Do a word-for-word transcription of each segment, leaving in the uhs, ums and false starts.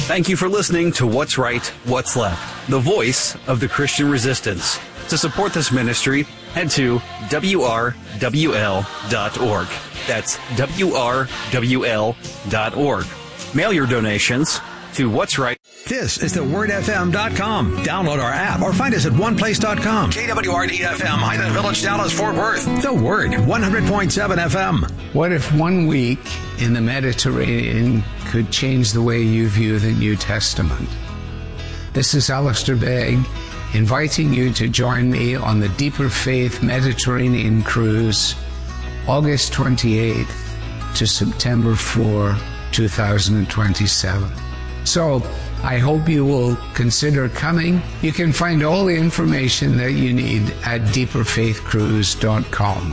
Thank you for listening to What's Right, What's Left, the voice of the Christian resistance. To support this ministry, head to W R W L dot org. That's W R W L dot org. Mail your donations to What's Right. This is the word f m dot com. Download our app or find us at one place dot com. K W R D F M, Highland Village, Dallas, Fort Worth. The Word, one hundred point seven F M. What if one week in the Mediterranean could change the way you view the New Testament? This is Alistair Begg, inviting you to join me on the Deeper Faith Mediterranean Cruise, August twenty-eighth to September fourth, two thousand twenty-seven. So, I hope you will consider coming. You can find all the information that you need at deeper faith cruise dot com.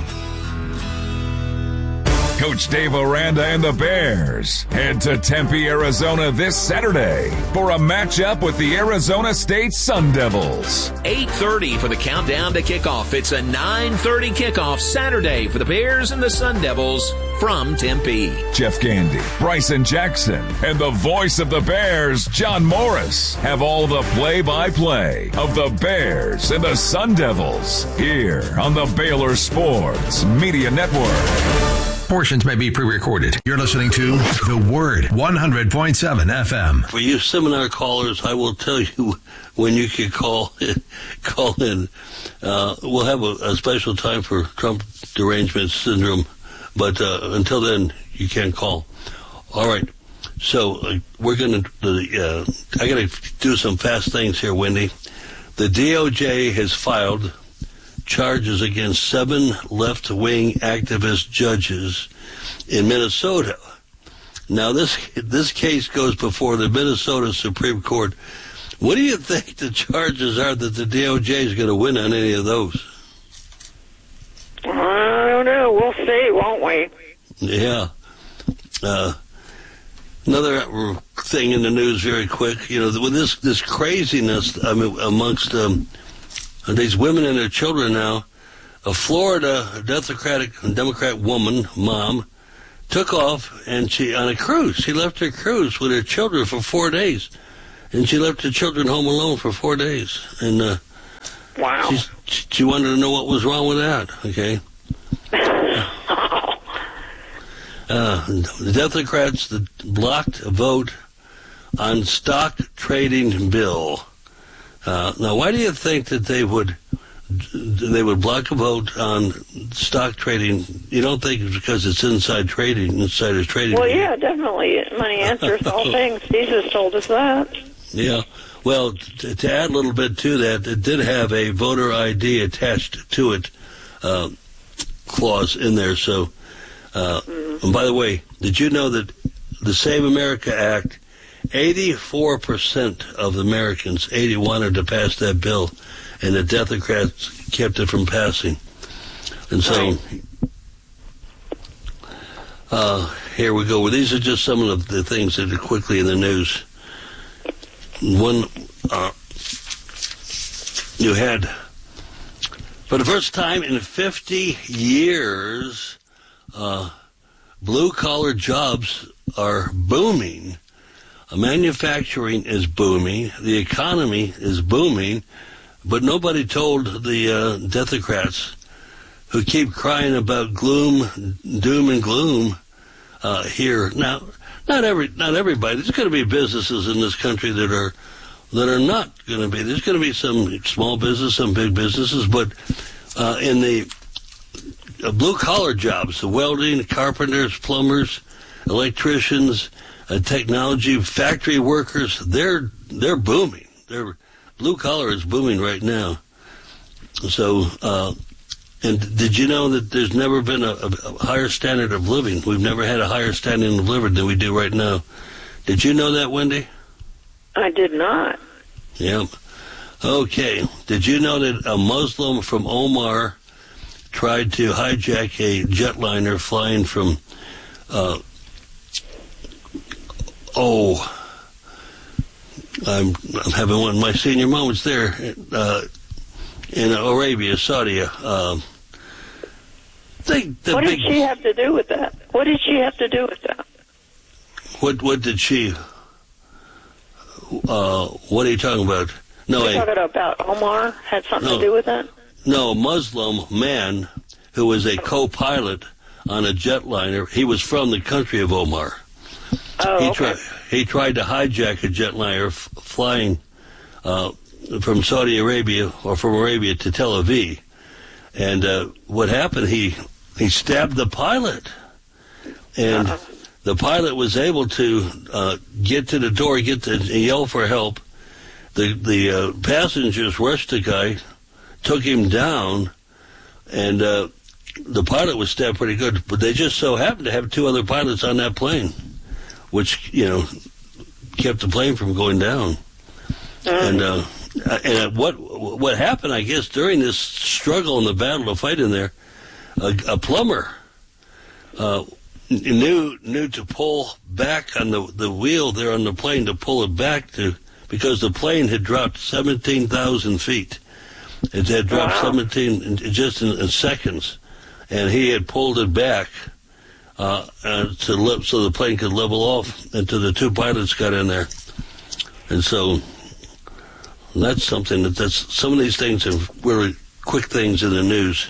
Coach Dave Aranda and the Bears head to Tempe, Arizona this Saturday for a matchup with the Arizona State Sun Devils. eight thirty for the countdown to kickoff. It's a nine thirty kickoff Saturday for the Bears and the Sun Devils from Tempe. Jeff Gandy, Bryson Jackson, and the voice of the Bears, John Morris, have all the play-by-play of the Bears and the Sun Devils here on the Baylor Sports Media Network. Portions may be pre-recorded. You're listening to The Word, one hundred point seven F M. For you seminar callers, I will tell you when you can call call in. Uh, we'll have a, a special time for Trump derangement syndrome, but uh, until then, you can't call. All right. So uh, we're going to, uh, I got to do some fast things here, Wendy. The D O J has filed charges against seven left-wing activist judges in Minnesota. Now, this this case goes before the Minnesota Supreme Court. What do you think the charges are that the D O J is going to win on any of those? I don't know. We'll see, won't we? Yeah. Uh, another thing in the news very quick, you know, with this, this craziness I mean, amongst um, these women and their children now, a Florida Democratic Democrat woman, mom, took off and she on a cruise. She left her cruise with her children for four days, and she left her children home alone for four days. And uh, wow, she, she wanted to know what was wrong with that. Okay. uh, the Democrats blocked a vote on stock trading bill. Uh, now, why do you think that they would they would block a vote on stock trading? You don't think it's because it's inside trading, insider trading? Well, yeah, definitely. Money answers all things. Jesus told us that. Yeah. Well, t- to add a little bit to that, it did have a voter I D attached to it uh, clause in there. So, uh, mm. and by the way, did you know that the Save America Act, eighty-four percent of the Americans, eighty, wanted to pass that bill, and the Democrats kept it from passing. And so, right. uh, here we go. Well, these are just some of the things that are quickly in the news. One, uh, you had, for the first time in fifty years, uh, blue-collar jobs are booming. Manufacturing is booming. The economy is booming. But nobody told the uh, Democrats who keep crying about gloom, doom and gloom uh, here. Now, not every, not everybody. There's going to be businesses in this country that are that are not going to be. There's going to be some small business, some big businesses, but uh, in the uh, blue-collar jobs, the welding, carpenters, plumbers, electricians, uh, technology, factory workers, they're they're booming. They're blue collar is booming right now. So, uh, and did you know that there's never been a, a higher standard of living? We've never had a higher standard of living than we do right now. Did you know that, Wendy? I did not. Yeah. Okay. Did you know that a Muslim from Omar tried to hijack a jetliner flying from, uh, oh, I'm, I'm having one of my senior moments there uh, in Arabia, Saudi. Uh, they, the what did big, she have to do with that? What did she have to do with that? What What did she? Uh, what are you talking about? No, You're I, talking about Omar had something no, to do with that? No, a Muslim man who was a co-pilot on a jetliner. He was from the country of Omar. Oh, he okay. tried. He tried to hijack a jetliner f- flying uh, from Saudi Arabia or from Arabia to Tel Aviv, and uh, what happened? He he stabbed the pilot, and Uh-uh. the pilot was able to uh, get to the door, get to yell for help. The the uh, passengers rushed the guy, took him down, and uh, the pilot was stabbed pretty good. But they just so happened to have two other pilots on that plane, which, you know, kept the plane from going down. Mm. And uh, and what what happened, I guess, during this struggle and the battle, the fight in there, a, a plumber uh, knew knew to pull back on the the wheel there on the plane, to pull it back to, because the plane had dropped seventeen thousand feet. It had dropped wow. seventeen in, just in, in seconds, and he had pulled it back uh, uh, to le- so the plane could level off until the two pilots got in there. And so that's something that that's some of these things are really quick things in the news.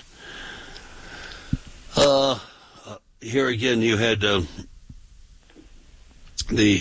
Uh, here again, you had uh, the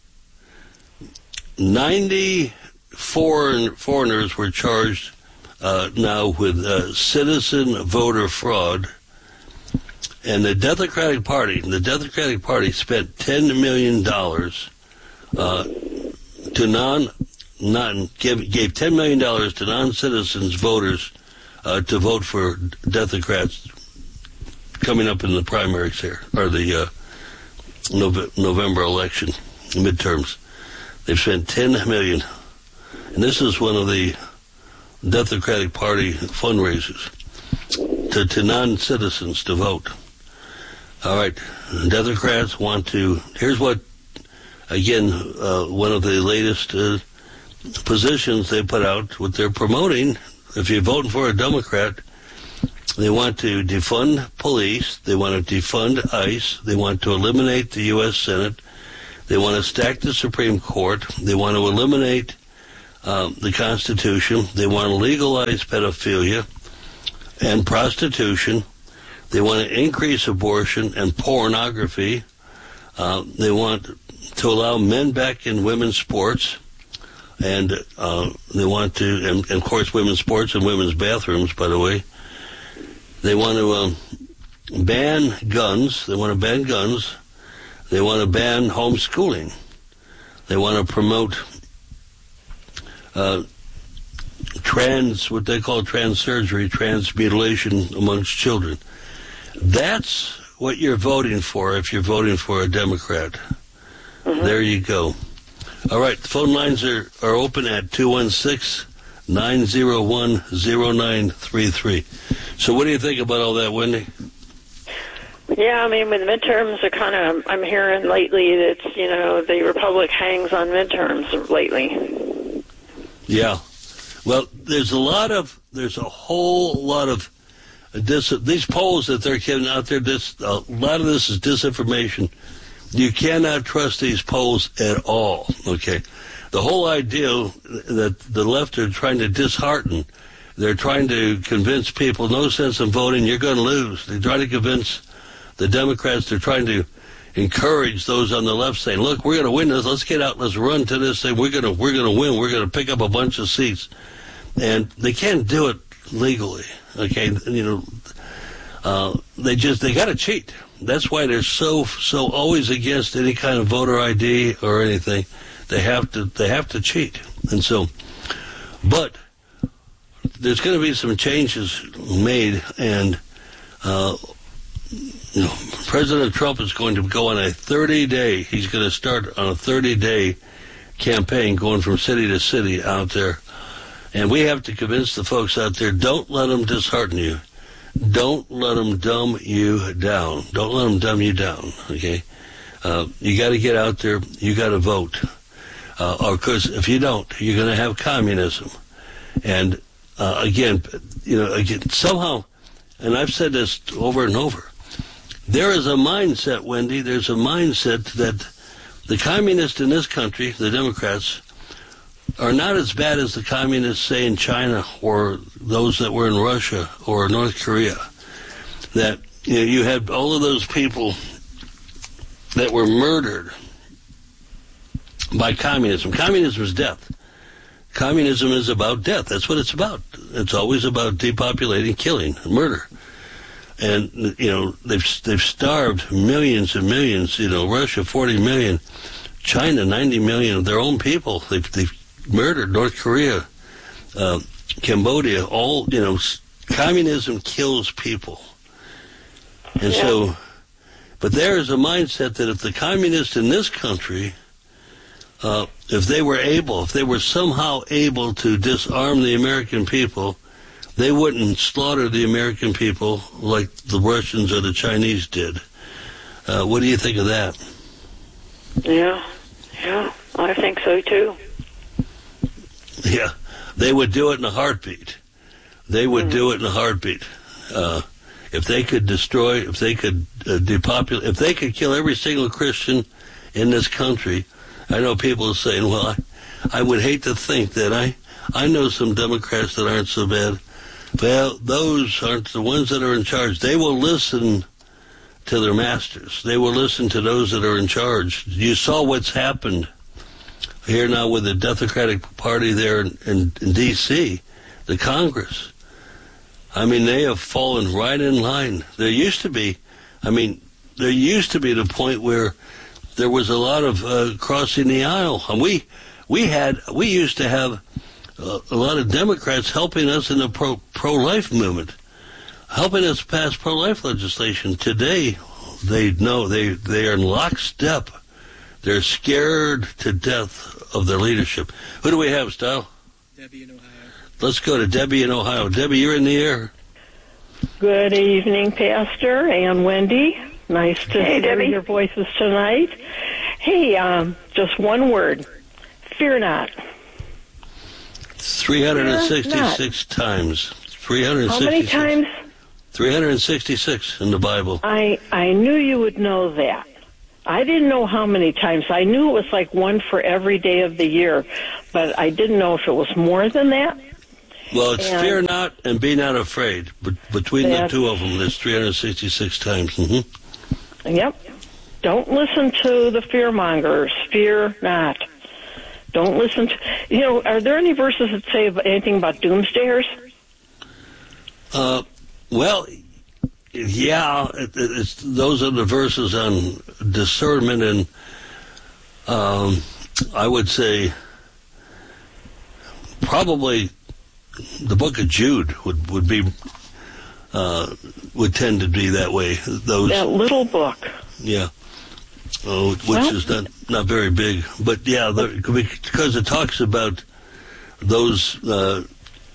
ninety foreign foreigners were charged uh, now with uh, citizen voter fraud, and the Democratic Party, the Democratic Party spent ten million dollars uh, to non non gave gave ten million dollars to non-citizens voters uh, to vote for Democrats coming up in the primaries here, or the uh, Nove- November election midterms. They've spent ten million dollars, and this is one of the Democratic Party fundraisers to, to non-citizens to vote. All right, Democrats want to. Here's what, again, uh, one of the latest uh, positions they put out, what they're promoting. If you're voting for a Democrat, they want to defund police, they want to defund ICE, they want to eliminate the U S Senate, they want to stack the Supreme Court, they want to eliminate um, the Constitution, they want to legalize pedophilia and prostitution, they want to increase abortion and pornography, uh, they want to allow men back in women's sports, and uh, they want to, and, and of course women's sports and women's bathrooms, by the way. They want to um, ban guns. They want to ban guns. They want to ban homeschooling. They want to promote uh, trans, what they call trans surgery, trans mutilation amongst children. That's what you're voting for if you're voting for a Democrat. Mm-hmm. There you go. All right, the phone lines are, are open at two one six, nine zero one, zero nine three three. So what do you think about all that, Wendy? Yeah, I mean, with midterms are kind of, I'm hearing lately that, you know, the Republic hangs on midterms lately. Yeah. Well, there's a lot of, there's a whole lot of, dis, these polls that they're giving out there, this, a lot of this is disinformation. You cannot trust these polls at all, okay? The whole idea that the left are trying to dishearten, they're trying to convince people, no sense in voting, you're going to lose. They try to convince the Democrats, they're trying to encourage those on the left, saying, look, we're going to win this, let's get out, let's run to this thing, we're going to we're going to win, we're going to pick up a bunch of seats. And they can't do it legally, okay? You know, uh, they just, they got to cheat. That's why they're so, so always against any kind of voter I D or anything. They have to, they have to cheat. And so, but there's going to be some changes made, and uh, you know, President Trump is going to go on a thirty-day. He's going to start on a thirty-day campaign, going from city to city out there, and we have to convince the folks out there: don't let them dishearten you. Don't let them dumb you down. Don't let them dumb you down. Okay, uh, you got to get out there. You got to vote, uh, or because if you don't, you're going to have communism, and Uh, again, you know, again, somehow, and I've said this over and over, there is a mindset, Wendy, there's a mindset that the communists in this country, the Democrats, are not as bad as the communists say in China or those that were in Russia or North Korea. That, you know, you had all of those people that were murdered by communism. Communism is death. Communism is about death. That's what it's about. It's always about depopulating, killing, murder. And, you know, they've they've starved millions and millions, you know, Russia forty million, China ninety million of their own people. They've, they've murdered North Korea, uh, Cambodia, all, you know, communism kills people. And yeah. so, but there is a mindset that if the communists in this country, uh, if they were able, if they were somehow able to disarm the American people, they wouldn't slaughter the American people like the Russians or the Chinese did. Uh, what do you think of that? Yeah, yeah, I think so too. Yeah, they would do it in a heartbeat. They would mm-hmm. do it in a heartbeat. Uh, if they could destroy, if they could uh, depopulate, if they could kill every single Christian in this country, I know people are saying, well, I, I would hate to think that I, I know some Democrats that aren't so bad. Well, those aren't the ones that are in charge. They will listen to their masters. They will listen to those that are in charge. You saw what's happened here now with the Democratic Party there in, in, in D C, the Congress. I mean, they have fallen right in line. There used to be, I mean, there used to be the point where there was a lot of uh, crossing the aisle. And we, we had, we used to have uh, a lot of Democrats helping us in the pro, pro-life movement, helping us pass pro-life legislation. Today, they know they, they are in lockstep. They're scared to death of their leadership. Who do we have, Style? Debbie in Ohio. Let's go to Debbie in Ohio. Debbie, you're in the air. Good evening, Pastor and Wendy. Nice to hey, hear Debbie. your voices tonight. Hey, um, just one word. Fear not. three hundred sixty-six Fear not. Times. three hundred sixty-six. How many times? three hundred sixty-six in the Bible. I, I knew you would know that. I didn't know how many times. I knew it was like one for every day of the year, but I didn't know if it was more than that. Well, it's and fear not and be not afraid. But between the two of them, there's three hundred sixty-six times. Mm-hmm. Yep. Don't listen to the fearmongers. Fear not. Don't listen to... You know, are there any verses that say anything about doomsdayers? Uh, well... Yeah, it, it's, those are the verses on discernment, and um, I would say probably the book of Jude would would be uh, would tend to be that way. Those that little book, yeah, oh, which well, is not not very big, but yeah, the, because it talks about those uh,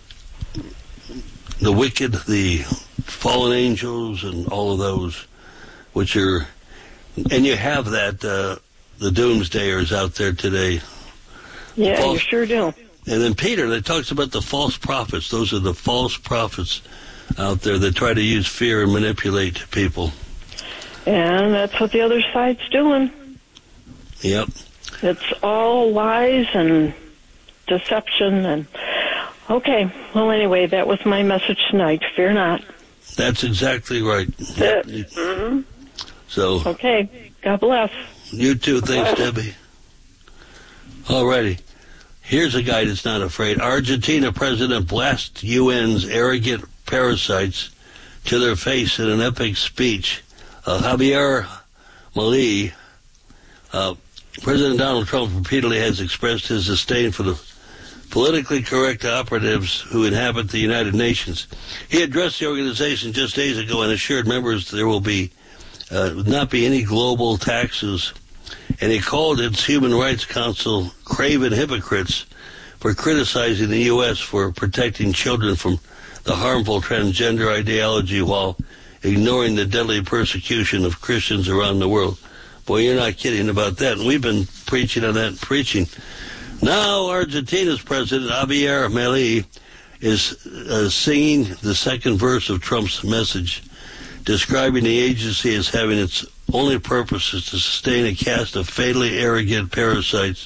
the wicked, the fallen angels and all of those, which are, and you have that, uh, the doomsdayers out there today. Yeah, false, you sure do. And then Peter, that talks about the false prophets. Those are the false prophets out there that try to use fear and manipulate people. And that's what the other side's doing. Yep. It's all lies and deception and, okay, well anyway, that was my message tonight. Fear not. That's exactly right. Yep. Mm-hmm. So. Okay. God bless. You too. Thanks, Debbie. Alrighty. Here's a guy that's not afraid. Argentina president blasts U N's arrogant parasites to their face in an epic speech. Uh, Javier Milei, uh, President Donald Trump repeatedly has expressed his disdain for the politically correct operatives who inhabit the United Nations. He addressed the organization just days ago and assured members there will be uh, not be any global taxes, and he called its Human Rights Council craven hypocrites for criticizing the U S for protecting children from the harmful transgender ideology while ignoring the deadly persecution of Christians around the world. Boy, you're not kidding about that, and we've been preaching on that and preaching. Now, Argentina's president, Javier Milei, is uh, singing the second verse of Trump's message, describing the agency as having its only purpose is to sustain a caste of fatally arrogant parasites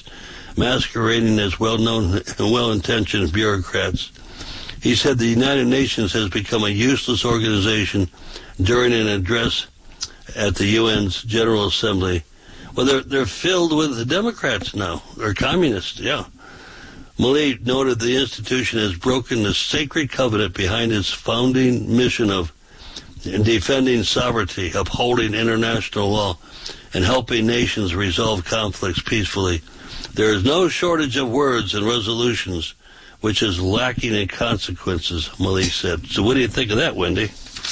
masquerading as well-known and well-intentioned bureaucrats. He said the United Nations has become a useless organization during an address at the U N's General Assembly. Well, they're, they're filled with the Democrats now, or communists, yeah. Milley noted the institution has broken the sacred covenant behind its founding mission of defending sovereignty, upholding international law, and helping nations resolve conflicts peacefully. There is no shortage of words and resolutions, which is lacking in consequences, Milley said. So what do you think of that, Wendy?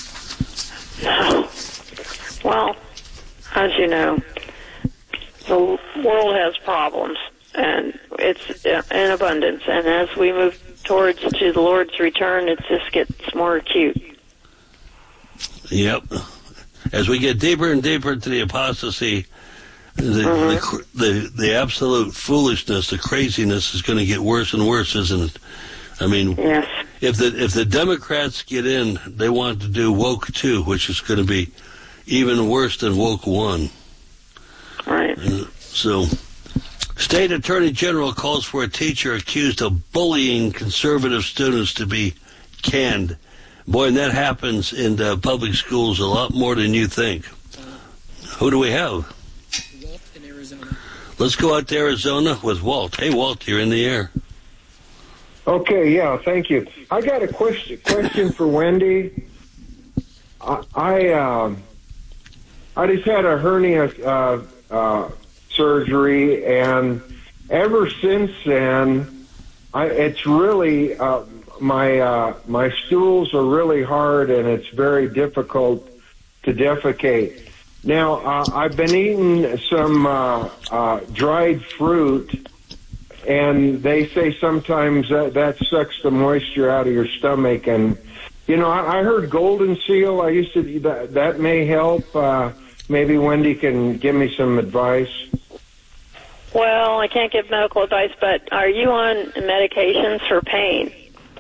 Well, as you know, the world has problems, and it's in abundance. And as we move towards to the Lord's return, it just gets more acute. Yep. As we get deeper and deeper into the apostasy, the, mm-hmm. the, the the absolute foolishness, the craziness is going to get worse and worse, isn't it? I mean, yes. if the if the Democrats get in, they want to do woke two, which is going to be even worse than woke one. Right. Uh, so, State Attorney General calls for a teacher accused of bullying conservative students to be canned. Boy, and that happens in the public schools a lot more than you think. Who do we have? Walt in Arizona. Let's go out to Arizona with Walt. Hey, Walt, you're in the air. Okay, yeah, thank you. I got a question question for Wendy. I I, um, I just had a hernia uh, uh, surgery, and ever since then, I, it's really uh, my uh, my stools are really hard, and it's very difficult to defecate. Now, uh, I've been eating some uh, uh, dried fruit, and they say sometimes that, that sucks the moisture out of your stomach. And, you know, I, I heard Golden Seal. I used to, that, that may help. Uh, maybe Wendy can give me some advice. Well, I can't give medical advice, but are you on medications for pain?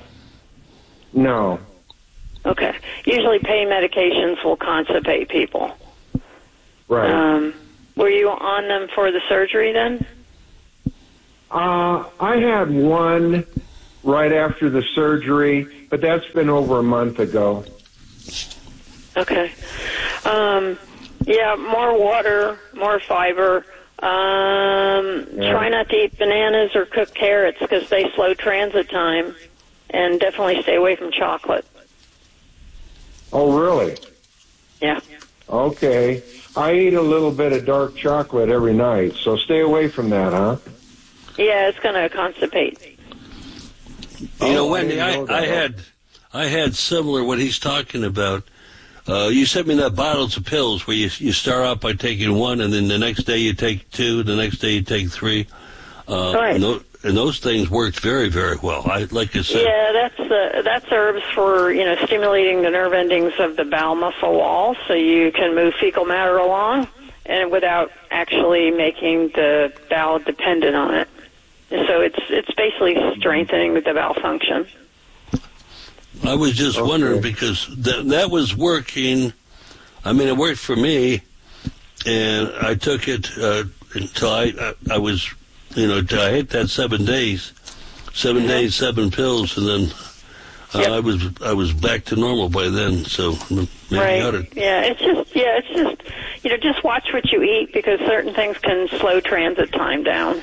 No. Okay. Usually pain medications will constipate people. Right. Um, were you on them for the surgery then? Uh, I had one right after the surgery, but that's been over a month ago. Okay. Um, yeah, more water, more fiber. Um, Yeah. Try not to eat bananas or cooked carrots because they slow transit time, and definitely stay away from chocolate. Oh, really? Yeah. Okay. I eat a little bit of dark chocolate every night, so stay away from that, huh? Yeah, it's going to constipate. You know, Oh, I Wendy, didn't I, know that. I had I had similar what he's talking about. Uh, you sent me that bottles of pills where you you start out by taking one, and then the next day you take two, the next day you take three. Uh, Right. and, those, and those things worked very, very well. I like I said. Yeah, that's uh, that's herbs for, you know, stimulating the nerve endings of the bowel muscle wall, so you can move fecal matter along, and without actually making the bowel dependent on it. And so it's it's basically strengthening the bowel function. I was just Okay. wondering because that that was working. I mean, it worked for me, and I took it uh, until I, I I was, you know, till I hit that seven days, seven days, seven pills, and then uh, Yep. I was I was back to normal by then. So maybe I ought to. Right. Yeah, it's just yeah, it's just you know, just watch what you eat because certain things can slow transit time down.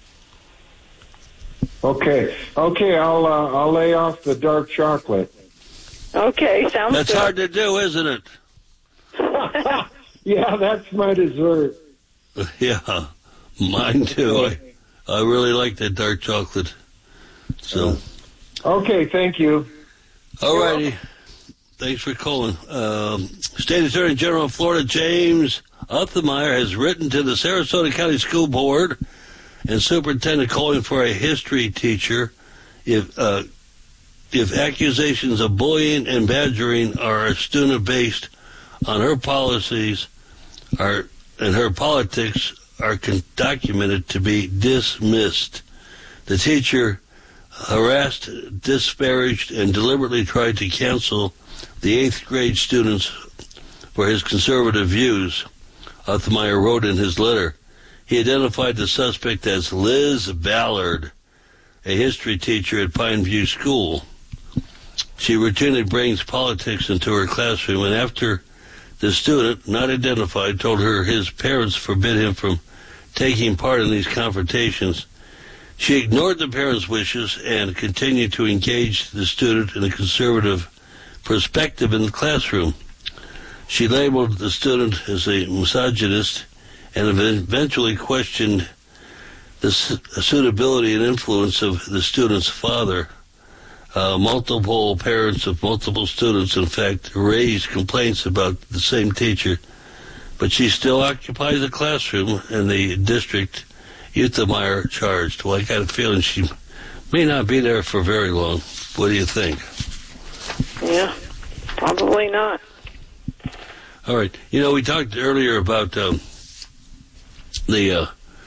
Okay. Okay, I'll uh, I'll lay off the dark chocolate. Okay, sounds That's good. hard to do, isn't it? Yeah, that's my dessert. Yeah, mine too. I I really like that dark chocolate. So, Okay, thank you. all righty. Thanks for calling. Um, State Attorney General of Florida James Othmeyer has written to the Sarasota County School Board and Superintendent calling for a history teacher if uh, if accusations of bullying and badgering are student based on her policies are and her politics are con- documented to be dismissed. The teacher harassed, disparaged, and deliberately tried to cancel the eighth grade students for his conservative views, Othmeyer wrote in his letter. He identified the suspect as Liz Ballard, a history teacher at Pine View School. She routinely brings politics into her classroom, and after the student, not identified, told her his parents forbid him from taking part in these confrontations, she ignored the parents' wishes and continued to engage the student in a conservative perspective in the classroom. She labeled the student as a misogynist and eventually questioned the suitability and influence of the student's father. Uh, multiple parents of multiple students, in fact, raised complaints about the same teacher, but she still occupies a classroom in the district Uthemeyer charged. Well, I got a feeling she may not be there for very long. What do you think? Yeah, probably not. All right. You know, we talked earlier about um, the uh,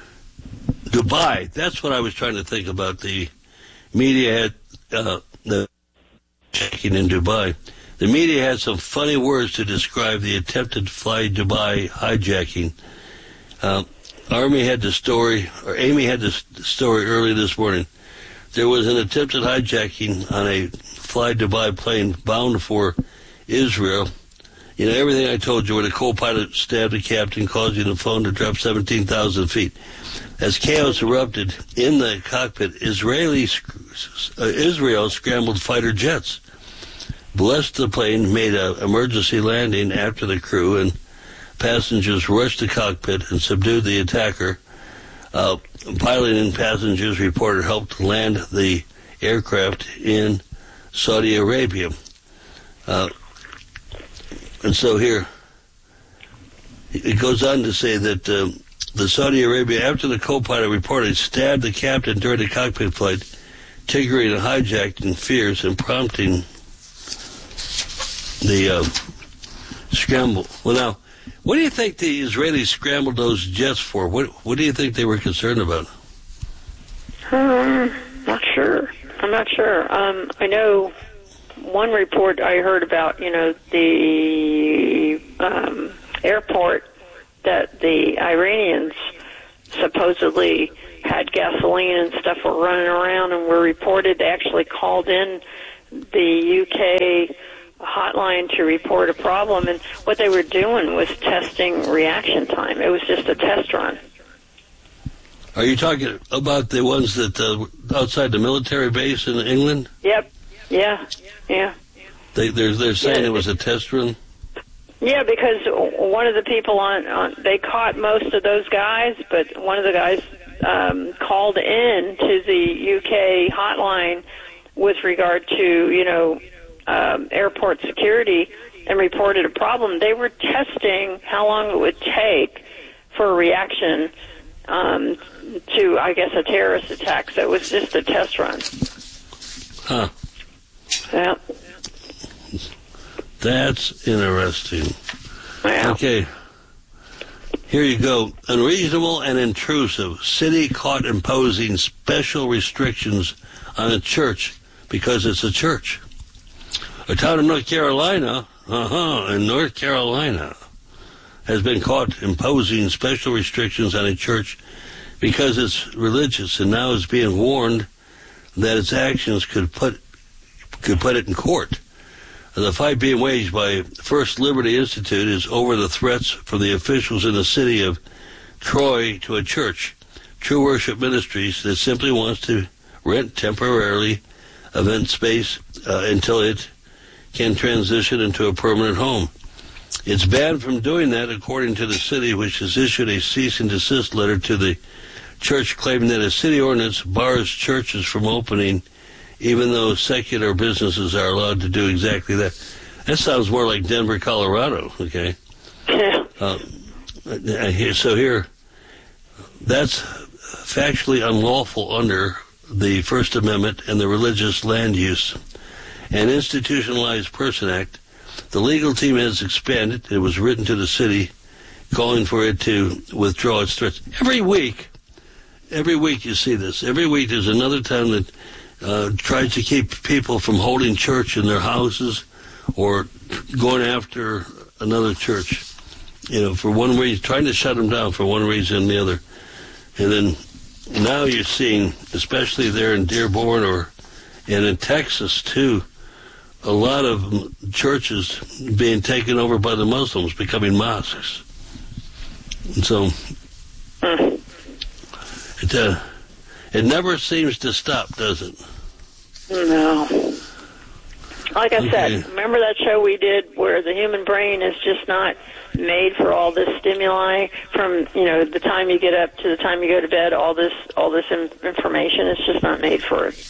Dubai. That's what I was trying to think about. The media had uh, the checking in Dubai. The media had some funny words to describe the attempted Fly Dubai hijacking. Uh, Army had the story, or Amy had the story early this morning. There was an attempted hijacking on a Fly Dubai plane bound for Israel. You know, everything I told you, where the co-pilot stabbed the captain, causing the phone to drop seventeen thousand feet. As chaos erupted in the cockpit, Israeli, uh, Israel scrambled fighter jets. Blessed the plane made an emergency landing after the crew and passengers rushed the cockpit and subdued the attacker. Uh, piloting and passengers reported helped land the aircraft in Saudi Arabia. Uh, and so here, it goes on to say that uh, the Saudi Arabia, after the co-pilot reported, stabbed the captain during the cockpit flight, triggering a hijacking fears and prompting the uh, scramble. Well, now, what do you think the Israelis scrambled those jets for? What What do you think they were concerned about? Um, not sure. I'm not sure. Um, I know one report I heard about, you know, the um, airport that the Iranians supposedly had gasoline and stuff were running around and were reported. They actually called in the U K hotline to report a problem, and what they were doing was testing reaction time. It was just a test run. Are you talking about the ones that uh, outside the military base in England? Yep. Yeah. Yeah. They, they're they're saying yeah. it was a test run. Yeah, because one of the people on, on they caught most of those guys, but one of the guys um, called in to the U K hotline with regard to, you know, um, airport security and reported a problem. They were testing how long it would take for a reaction um, to, I guess, a terrorist attack. So it was just a test run. Huh. Yeah. That's interesting. Yeah. Okay. Here you go. Unreasonable and intrusive. City caught imposing special restrictions on a church because it's a church. A town in North Carolina, uh-huh, in North Carolina, has been caught imposing special restrictions on a church because it's religious, and now is being warned that its actions could put could put it in court. The fight being waged by First Liberty Institute is over the threats from the officials in the city of Troy to a church, True Worship Ministries, that simply wants to rent temporarily event space uh, until it can transition into a permanent home. It's banned from doing that, according to the city, which has issued a cease and desist letter to the church, claiming that a city ordinance bars churches from opening, even though secular businesses are allowed to do exactly that. That sounds more like Denver, Colorado, okay? uh, so here, that's factually unlawful under the First Amendment and the Religious Land Use and Institutionalized Person Act. The legal team has expanded. It was written to the city calling for it to withdraw its threats. Every week, every week you see this. Every week there's another town that uh, tries to keep people from holding church in their houses or going after another church, you know, for one reason, trying to shut them down for one reason or the other. And then now you're seeing, especially there in Dearborn or and in Texas too, a lot of churches being taken over by the Muslims, becoming mosques. And so Mm. it uh, it never seems to stop, does it? No. Like I Okay. said, remember that show we did where the human brain is just not made for all this stimuli from, you know, the time you get up to the time you go to bed, all this all this in- information, it's just not made for it.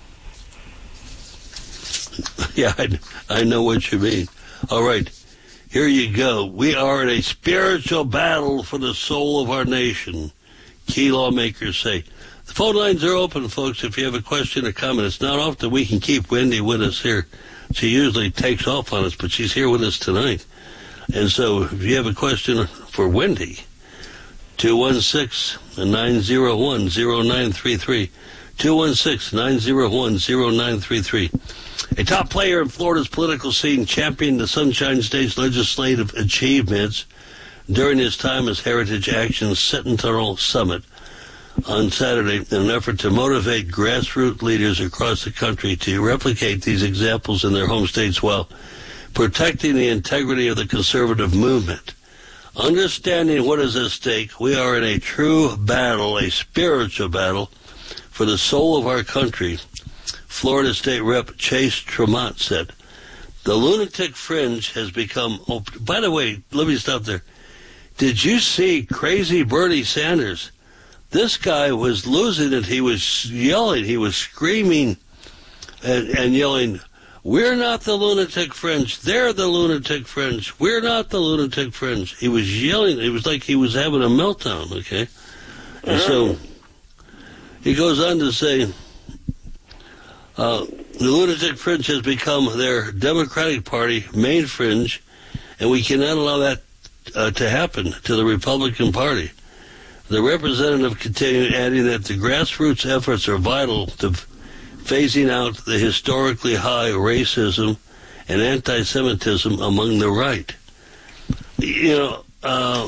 Yeah, I, I know what you mean. All right, here you go. We are in a spiritual battle for the soul of our nation, key lawmakers say. The phone lines are open, folks, if you have a question or comment. It's not often we can keep Wendy with us here. She usually takes off on us, but she's here with us tonight. And so if you have a question for Wendy, two one six, nine zero one, zero nine three three, two one six, nine zero one, zero nine three three. A top player in Florida's political scene championed the Sunshine State's legislative achievements during his time as Heritage Action's Sentinel Summit on Saturday in an effort to motivate grassroots leaders across the country to replicate these examples in their home states while protecting the integrity of the conservative movement. Understanding what is at stake, we are in a true battle, a spiritual battle, for the soul of our country, Florida State Rep Chase Tremont said. The lunatic fringe has become... Oh, by the way, let me stop there. Did you see crazy Bernie Sanders? This guy was losing it. He was yelling. He was screaming and, and yelling, "We're not the lunatic fringe. They're the lunatic fringe. We're not the lunatic fringe." He was yelling. It was like he was having a meltdown, okay? And so he goes on to say, uh, the lunatic fringe has become their Democratic Party main fringe, and we cannot allow that uh, to happen to the Republican Party. The representative continued, adding that the grassroots efforts are vital to phasing out the historically high racism and anti-Semitism among the right. You know, um,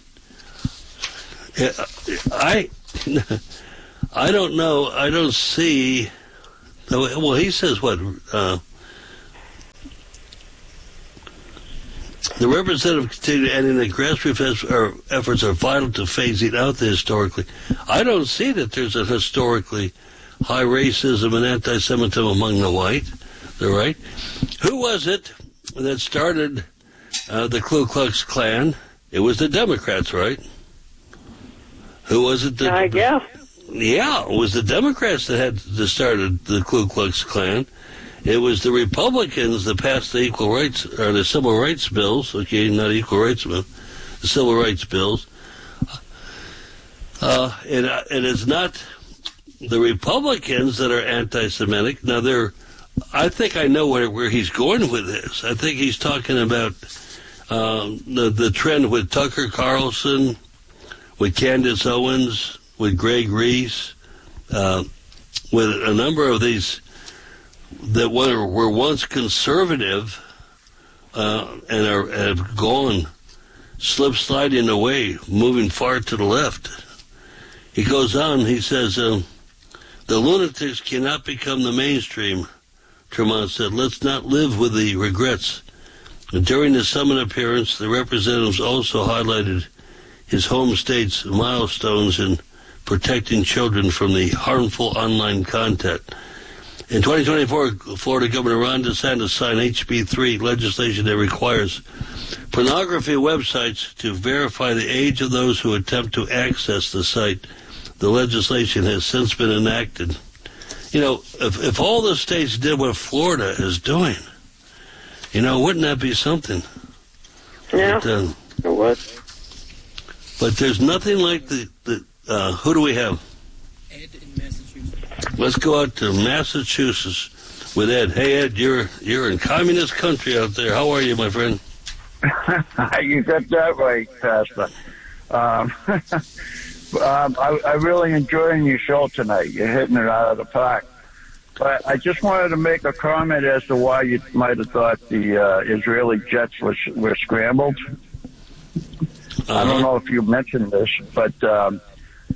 I I don't know. I don't see. Well, he says what? Uh, The representative continued adding that grassroots efforts are vital to phasing out the historically. I don't see that there's a historically high racism and anti-Semitism among the white. The right. Who was it that started uh, the Ku Klux Klan? It was the Democrats, right? Who was it? That, I guess. Yeah, it was the Democrats that had that started the Ku Klux Klan. It was the Republicans that passed the equal rights or the civil rights bills. Okay, not equal rights, but the civil rights bills. Uh, and uh, and it's not the Republicans that are anti-Semitic. Now, they're. I think I know where where he's going with this. I think he's talking about um, the the trend with Tucker Carlson, with Candace Owens, with Greg Reese, uh, with a number of these that were, were once conservative uh, and are, have gone slip sliding away, moving far to the left. He goes on, he says, uh, the lunatics cannot become the mainstream, Tremont said. Let's not live with the regrets. During the summit appearance, the representatives also highlighted his home state's milestones in protecting children from the harmful online content. In twenty twenty-four, Florida Governor Ron DeSantis signed H B three legislation that requires pornography websites to verify the age of those who attempt to access the site. The legislation has since been enacted. You know, if, if all the states did what Florida is doing, you know, wouldn't that be something? Yeah, but, uh, it would. But there's nothing like the, the uh, who do we have? Ed in Massachusetts. Let's go out to Massachusetts with Ed. Hey, Ed, you're you're in communist country out there. How are you, my friend? You got that right, Pastor. Um, um, I, I really enjoying your show tonight. You're hitting it out of the park. But I just wanted to make a comment as to why you might have thought the uh, Israeli jets were, were scrambled. Uh-huh. I don't know if you mentioned this, but um,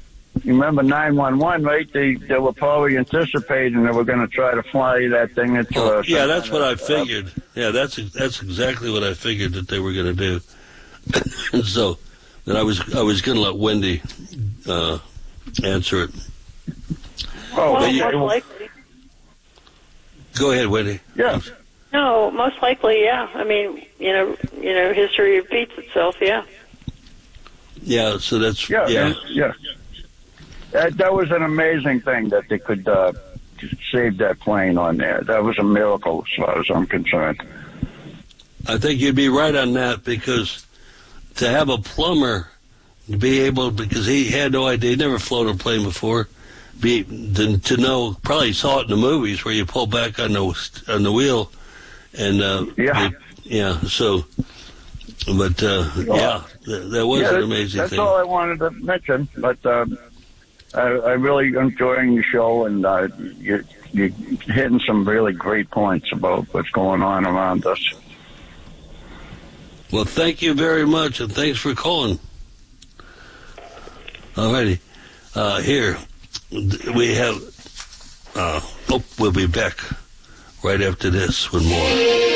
you remember nine one one, right? They they were probably anticipating they were going to try to fly that thing into Oh, a... yeah, that's what I figured. Yeah, that's that's exactly what I figured that they were going to do. And so, then I was I was going to let Wendy uh, answer it. Oh, well, yeah. most likely. Go ahead, Wendy. Yeah. No, most likely, yeah. I mean, you know, you know, history repeats itself. Yeah. Yeah. So that's Yeah, yeah. and- yeah. That, that was an amazing thing that they could uh, save that plane on there. That was a miracle as far as I'm concerned. I think you'd be right on that, because to have a plumber be able, because he had no idea, he'd never flown a plane before, be to, to know, probably saw it in the movies where you pull back on the on the wheel, and uh, yeah, it, yeah. So, but uh, yeah, that, that was yeah, an amazing that's thing. all I wanted to mention. But um, I, I really enjoying your show, and uh, you, you're hitting some really great points about what's going on around us. Well, thank you very much, and thanks for calling. Alrighty, uh, here we have. Uh, oh, we'll be back right after this with more.